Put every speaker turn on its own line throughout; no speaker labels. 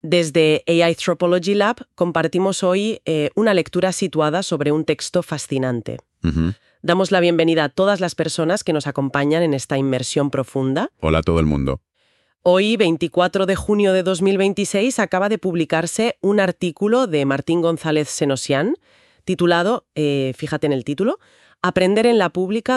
Desde AI Anthropology Lab compartimos hoy una lectura situada sobre un texto fascinante. Damos la bienvenida a todas las personas que nos acompañan en esta inmersión profunda.
Hola a todo el mundo.
Hoy, 24 de junio de 2026, acaba de publicarse un artículo de Martín González Senosian, titulado, fíjate en el título, Aprender en la pública,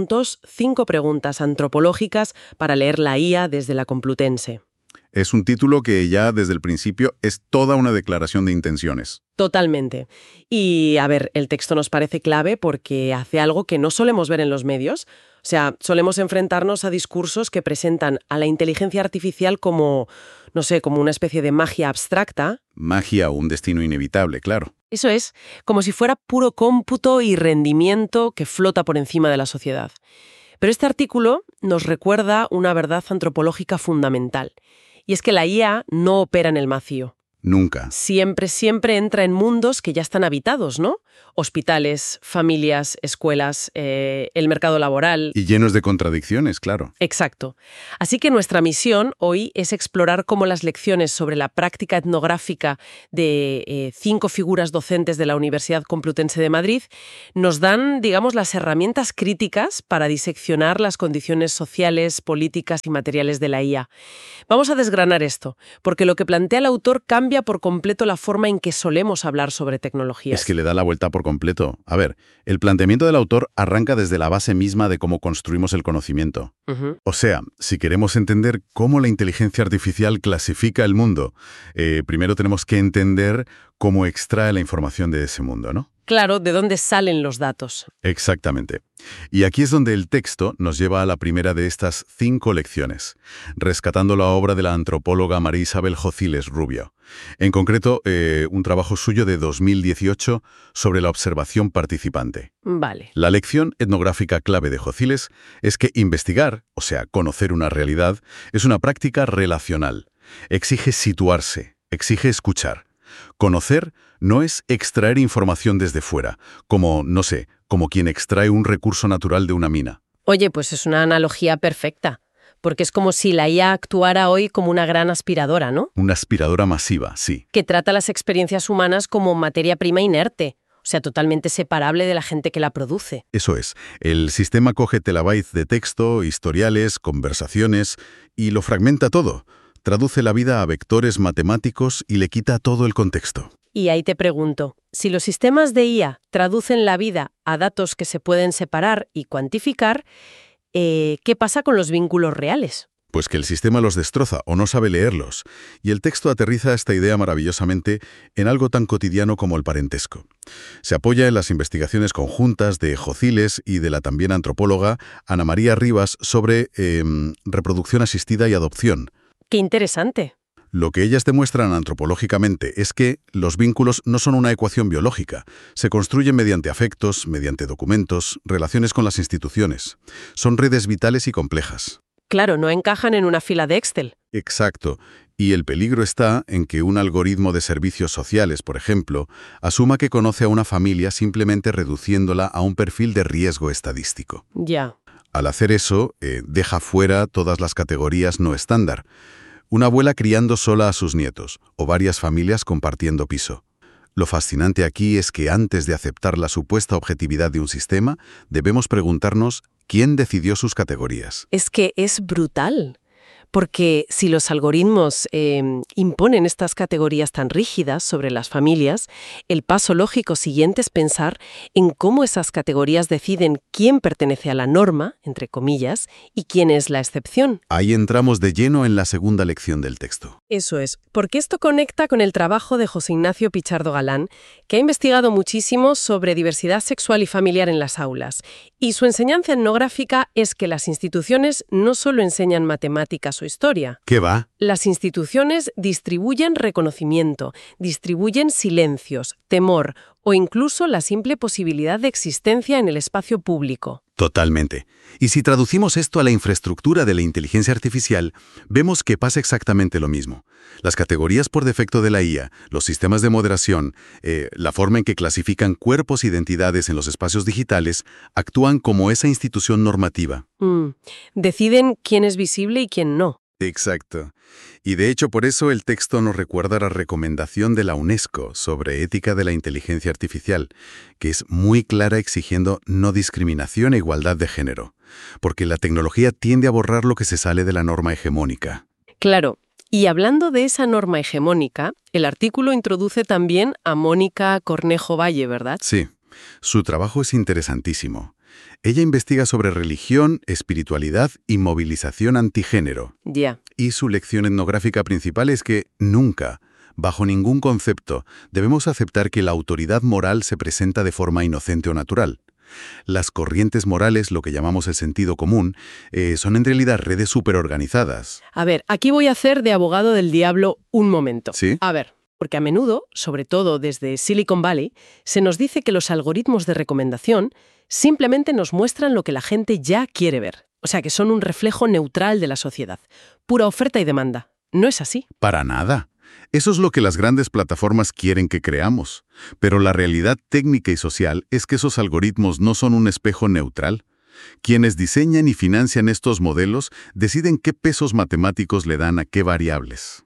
5 preguntas antropológicas para leer la IA desde la Complutense.
Es un título que ya desde el principio es toda una declaración de intenciones.
Totalmente. Y, a ver, el texto nos parece clave porque hace algo que no solemos ver en los medios. O sea, solemos enfrentarnos a discursos que presentan a la inteligencia artificial como, no sé, como una especie de magia abstracta.
Magia o un destino inevitable, claro.
Eso es, como si fuera puro cómputo y rendimiento que flota por encima de la sociedad. Pero este artículo nos recuerda una verdad antropológica fundamental. Y es que la IA no opera en el vacío.
Nunca.
Siempre entra en mundos que ya están habitados, ¿no? Hospitales, familias, escuelas, el mercado laboral.
Y llenos de contradicciones, claro.
Exacto. Así que nuestra misión hoy es explorar cómo las lecciones sobre la práctica etnográfica de 5 figuras docentes de la Universidad Complutense de Madrid nos dan, digamos, las herramientas críticas para diseccionar las condiciones sociales, políticas y materiales de la IA. Vamos a desgranar esto, porque lo que plantea el autor cambia por completo la forma en que solemos hablar sobre tecnologías.
Es que le da la vuelta por completo. A ver, el planteamiento del autor arranca desde la base misma de cómo construimos el conocimiento. O sea, si queremos entender cómo la inteligencia artificial clasifica el mundo, primero tenemos que entender cómo extrae la información de ese mundo, ¿no?
Claro, ¿de dónde salen los datos?
Exactamente. Y aquí es donde el texto nos lleva a la primera de estas 5 lecciones, rescatando la obra de la antropóloga María Isabel Jociles Rubio. En concreto, un trabajo suyo de 2018 sobre la observación participante.
Vale.
La lección etnográfica clave de Jociles es que investigar, o sea, conocer una realidad, es una práctica relacional. Exige situarse, exige escuchar. Conocer no es extraer información desde fuera, como, no sé, como quien extrae un recurso natural de una mina.
Oye, pues es una analogía perfecta, porque es como si la IA actuara hoy como una gran aspiradora, ¿no?
Una aspiradora masiva, sí.
Que trata las experiencias humanas como materia prima inerte, o sea, totalmente separable de la gente que la produce.
Eso es. El sistema coge terabytes de texto, historiales, conversaciones, y lo fragmenta todo. Traduce la vida a vectores matemáticos y le quita todo el contexto.
Y ahí te pregunto, si los sistemas de IA traducen la vida a datos que se pueden separar y cuantificar, ¿qué pasa con los vínculos reales?
Pues que el sistema los destroza o no sabe leerlos, y el texto aterriza esta idea maravillosamente en algo tan cotidiano como el parentesco. Se apoya en las investigaciones conjuntas de Jociles y de la también antropóloga Ana María Rivas sobre reproducción asistida y adopción.
¡Qué interesante!
Lo que ellas demuestran antropológicamente es que los vínculos no son una ecuación biológica. Se construyen mediante afectos, mediante documentos, relaciones con las instituciones. Son redes vitales y complejas.
Claro, no encajan en una fila de Excel.
Exacto. Y el peligro está en que un algoritmo de servicios sociales, por ejemplo, asuma que conoce a una familia simplemente reduciéndola a un perfil de riesgo estadístico.
Ya.
Al hacer eso, deja fuera todas las categorías no estándar. Una abuela criando sola a sus nietos, o varias familias compartiendo piso. Lo fascinante aquí es que antes de aceptar la supuesta objetividad de un sistema, debemos preguntarnos quién decidió sus categorías.
Es que es brutal. Porque si los algoritmos imponen estas categorías tan rígidas sobre las familias, el paso lógico siguiente es pensar en cómo esas categorías deciden quién pertenece a la norma, entre comillas, y quién es la excepción.
Ahí entramos de lleno en la segunda lección del texto.
Eso es, porque esto conecta con el trabajo de José Ignacio Pichardo Galán, que ha investigado muchísimo sobre diversidad sexual y familiar en las aulas. Y su enseñanza etnográfica es que las instituciones no solo enseñan matemáticas o historia.
¿Qué va?
Las instituciones distribuyen reconocimiento, distribuyen silencios, temor o incluso la simple posibilidad de existencia en el espacio público.
Totalmente. Y si traducimos esto a la infraestructura de la inteligencia artificial, vemos que pasa exactamente lo mismo. Las categorías por defecto de la IA, los sistemas de moderación, la forma en que clasifican cuerpos e identidades en los espacios digitales, actúan como esa institución normativa.
Deciden quién es visible y quién no.
Exacto. Y de hecho por eso el texto nos recuerda la recomendación de la UNESCO sobre ética de la inteligencia artificial, que es muy clara exigiendo no discriminación e igualdad de género, porque la tecnología tiende a borrar lo que se sale de la norma hegemónica.
Claro. Y hablando de esa norma hegemónica, el artículo introduce también a Mónica Cornejo Valle, ¿verdad?
Sí, su trabajo es interesantísimo. Ella investiga sobre religión, espiritualidad y movilización antigénero.
Ya.
Y su lección etnográfica principal es que nunca, bajo ningún concepto, debemos aceptar que la autoridad moral se presenta de forma inocente o natural. Las corrientes morales, lo que llamamos el sentido común, son en realidad redes superorganizadas.
A ver, aquí voy a hacer de abogado del diablo un momento.
¿Sí?
A ver, porque a menudo, sobre todo desde Silicon Valley, se nos dice que los algoritmos de recomendación simplemente nos muestran lo que la gente ya quiere ver. O sea, que son un reflejo neutral de la sociedad. Pura oferta y demanda. ¿No es así?
Para nada. Eso es lo que las grandes plataformas quieren que creamos. Pero la realidad técnica y social es que esos algoritmos no son un espejo neutral. Quienes diseñan y financian estos modelos deciden qué pesos matemáticos le dan a qué variables.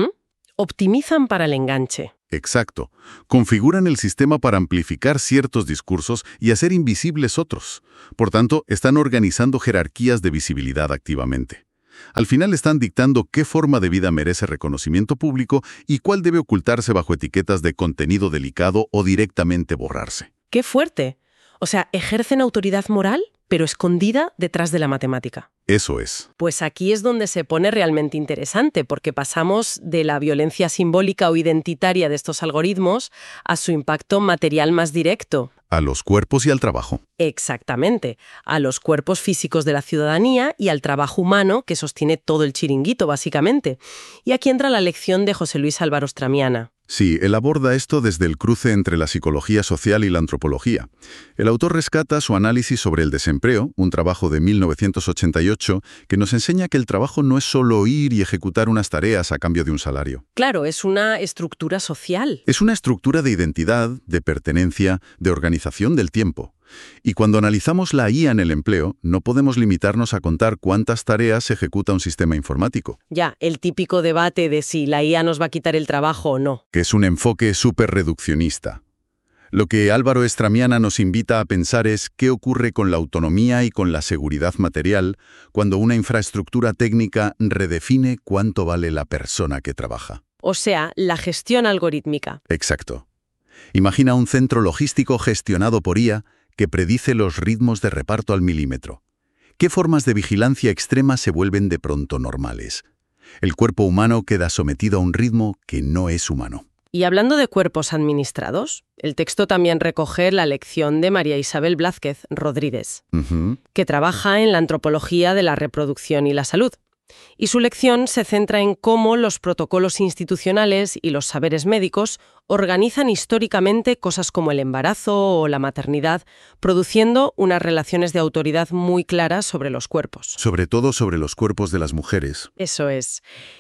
Optimizan para el enganche.
Exacto. Configuran el sistema para amplificar ciertos discursos y hacer invisibles otros. Por tanto, están organizando jerarquías de visibilidad activamente. Al final están dictando qué forma de vida merece reconocimiento público y cuál debe ocultarse bajo etiquetas de contenido delicado o directamente borrarse.
¡Qué fuerte! O sea, ejercen autoridad moral, pero escondida detrás de la matemática.
Eso es.
Pues aquí es donde se pone realmente interesante, porque pasamos de la violencia simbólica o identitaria de estos algoritmos a su impacto material más directo.
A los cuerpos y al trabajo.
Exactamente, a los cuerpos físicos de la ciudadanía y al trabajo humano que sostiene todo el chiringuito, básicamente. Y aquí entra la lección de José Luis Álvaro Stramiana.
Sí, él aborda esto desde el cruce entre la psicología social y la antropología. El autor rescata su análisis sobre el desempleo, un trabajo de 1988, que nos enseña que el trabajo no es solo ir y ejecutar unas tareas a cambio de un salario.
Claro, es una estructura social.
Es una estructura de identidad, de pertenencia, de organización del tiempo. Y cuando analizamos la IA en el empleo, no podemos limitarnos a contar cuántas tareas ejecuta un sistema informático.
Ya, el típico debate de si la IA nos va a quitar el trabajo o no.
Que es un enfoque súper reduccionista. Lo que Álvaro Stramiana nos invita a pensar es qué ocurre con la autonomía y con la seguridad material cuando una infraestructura técnica redefine cuánto vale la persona que trabaja.
O sea, la gestión algorítmica.
Exacto. Imagina un centro logístico gestionado por IA que predice los ritmos de reparto al milímetro. ¿Qué formas de vigilancia extrema se vuelven de pronto normales? El cuerpo humano queda sometido a un ritmo que no es humano.
Y hablando de cuerpos administrados, el texto también recoge la lección de María Isabel Blázquez Rodríguez, que trabaja en la antropología de la reproducción y la salud. Y su lección se centra en cómo los protocolos institucionales y los saberes médicos organizan históricamente cosas como el embarazo o la maternidad, produciendo unas relaciones de autoridad muy claras sobre los cuerpos.
Sobre todo sobre los cuerpos de las mujeres.
Eso es.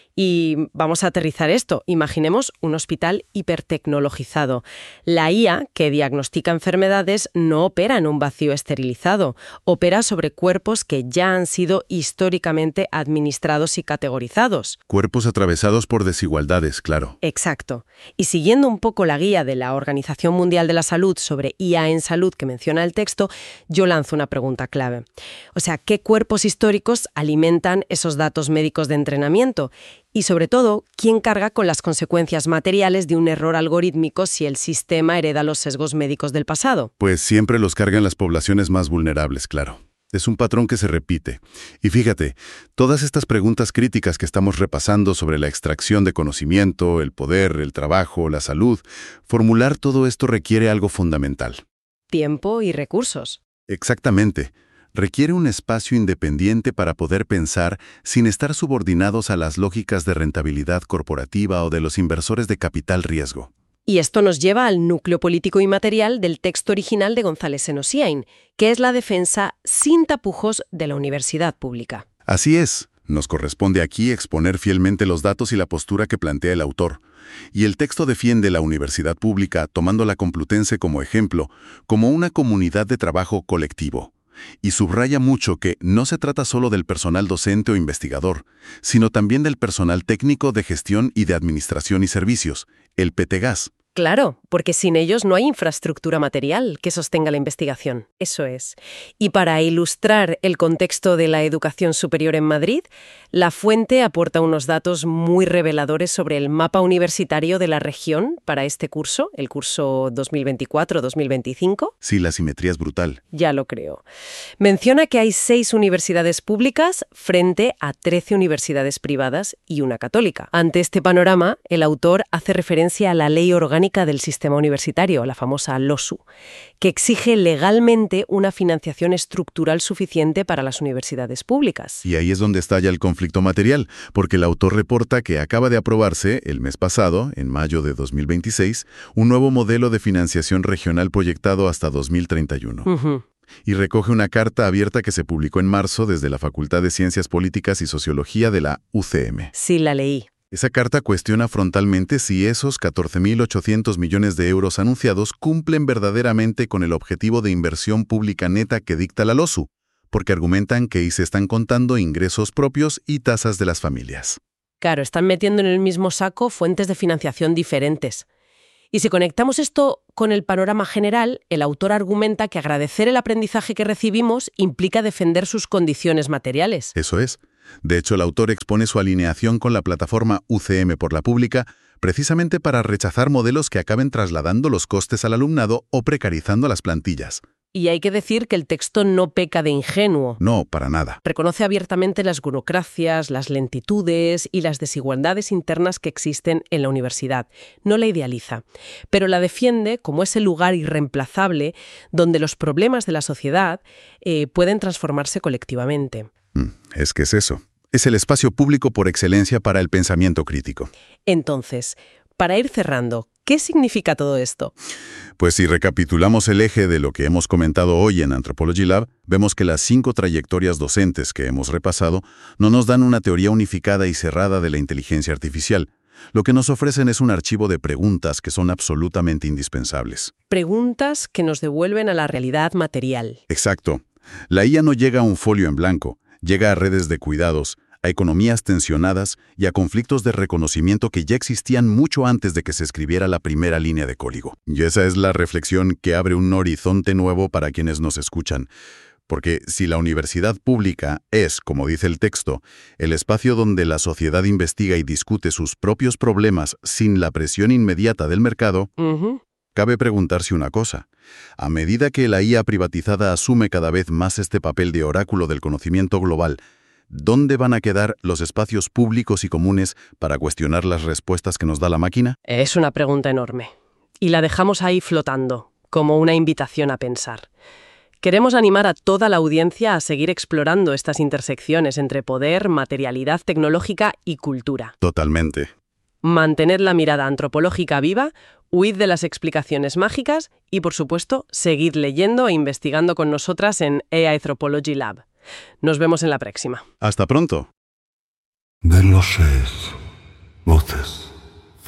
Y vamos a aterrizar esto. Imaginemos un hospital hipertecnologizado. La IA, que diagnostica enfermedades, no opera en un vacío esterilizado. Opera sobre cuerpos que ya han sido históricamente administrados y categorizados.
Cuerpos atravesados por desigualdades, claro.
Exacto. Y siguiendo un poco la guía de la Organización Mundial de la Salud sobre IA en salud que menciona el texto, yo lanzo una pregunta clave. O sea, ¿qué cuerpos históricos alimentan esos datos médicos de entrenamiento? Y sobre todo, ¿quién carga con las consecuencias materiales de un error algorítmico si el sistema hereda los sesgos médicos del pasado?
Pues siempre los cargan las poblaciones más vulnerables, claro. Es un patrón que se repite. Y fíjate, todas estas preguntas críticas que estamos repasando sobre la extracción de conocimiento, el poder, el trabajo, la salud, formular todo esto requiere algo fundamental.
Tiempo y recursos.
Exactamente. Requiere un espacio independiente para poder pensar sin estar subordinados a las lógicas de rentabilidad corporativa o de los inversores de capital riesgo.
Y esto nos lleva al núcleo político y material del texto original de González Enosiain, que es la defensa sin tapujos de la universidad pública.
Así es. Nos corresponde aquí exponer fielmente los datos y la postura que plantea el autor. Y el texto defiende la universidad pública tomando la Complutense como ejemplo, como una comunidad de trabajo colectivo. Y subraya mucho que no se trata solo del personal docente o investigador, sino también del personal técnico de gestión y de administración y servicios, el PTGAS.
Claro, porque sin ellos no hay infraestructura material que sostenga la investigación. Eso es. Y para ilustrar el contexto de la educación superior en Madrid, la fuente aporta unos datos muy reveladores sobre el mapa universitario de la región para este curso, el curso 2024-2025.
Sí, la simetría es brutal.
Ya lo creo. Menciona que hay 6 universidades públicas frente a 13 universidades privadas y una católica. Ante este panorama, el autor hace referencia a la Ley Orgánica del Sistema Universitario, la famosa LOSU, que exige legalmente una financiación estructural suficiente para las universidades públicas.
Y ahí es donde estalla el conflicto material, porque el autor reporta que acaba de aprobarse, el mes pasado, en mayo de 2026, un nuevo modelo de financiación regional proyectado hasta 2031. Y recoge una carta abierta que se publicó en marzo desde la Facultad de Ciencias Políticas y Sociología de la UCM.
Sí, la leí.
Esa carta cuestiona frontalmente si esos 14.800 millones de euros anunciados cumplen verdaderamente con el objetivo de inversión pública neta que dicta la LOSU, porque argumentan que ahí se están contando ingresos propios y tasas de las familias.
Claro, están metiendo en el mismo saco fuentes de financiación diferentes. Y si conectamos esto con el panorama general, el autor argumenta que agradecer el aprendizaje que recibimos implica defender sus condiciones materiales.
Eso es. De hecho, el autor expone su alineación con la plataforma UCM por la Pública precisamente para rechazar modelos que acaben trasladando los costes al alumnado o precarizando las plantillas.
Y hay que decir que el texto no peca de ingenuo.
No, para nada.
Reconoce abiertamente las burocracias, las lentitudes y las desigualdades internas que existen en la universidad. No la idealiza, pero la defiende como ese lugar irreemplazable donde los problemas de la sociedad pueden transformarse colectivamente.
Es que es eso. Es el espacio público por excelencia para el pensamiento crítico.
Entonces, para ir cerrando, ¿qué significa todo esto?
Pues si recapitulamos el eje de lo que hemos comentado hoy en Anthropology Lab, vemos que las 5 trayectorias docentes que hemos repasado no nos dan una teoría unificada y cerrada de la inteligencia artificial. Lo que nos ofrecen es un archivo de preguntas que son absolutamente indispensables.
Preguntas que nos devuelven a la realidad material.
Exacto. La IA no llega a un folio en blanco, llega a redes de cuidados, a economías tensionadas y a conflictos de reconocimiento que ya existían mucho antes de que se escribiera la primera línea de código. Y esa es la reflexión que abre un horizonte nuevo para quienes nos escuchan. Porque si la universidad pública es, como dice el texto, el espacio donde la sociedad investiga y discute sus propios problemas sin la presión inmediata del mercado, cabe preguntarse una cosa. A medida que la IA privatizada asume cada vez más este papel de oráculo del conocimiento global, ¿dónde van a quedar los espacios públicos y comunes para cuestionar las respuestas que nos da la máquina?
Es una pregunta enorme. Y la dejamos ahí flotando, como una invitación a pensar. Queremos animar a toda la audiencia a seguir explorando estas intersecciones entre poder, materialidad tecnológica y cultura.
Totalmente.
Mantened la mirada antropológica viva, huid de las explicaciones mágicas y, por supuesto, seguid leyendo e investigando con nosotras en AI Anthropology Lab. Nos vemos en la próxima.
Hasta pronto.
Ver los seres, voces.